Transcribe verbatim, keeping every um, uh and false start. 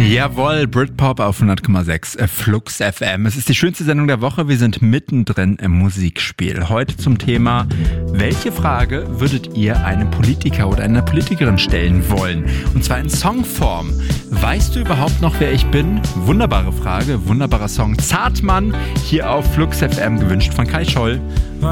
Jawohl, Britpop auf hundert Komma sechs, äh, Flux F M. Es ist die schönste Sendung der Woche. Wir sind mittendrin im Musikspiel. Heute zum Thema: Welche Frage würdet ihr einem Politiker oder einer Politikerin stellen wollen? Und zwar in Songform. Weißt du überhaupt noch, wer ich bin? Wunderbare Frage, wunderbarer Song. Zartmann hier auf Flux F M, gewünscht von Kai Scholl.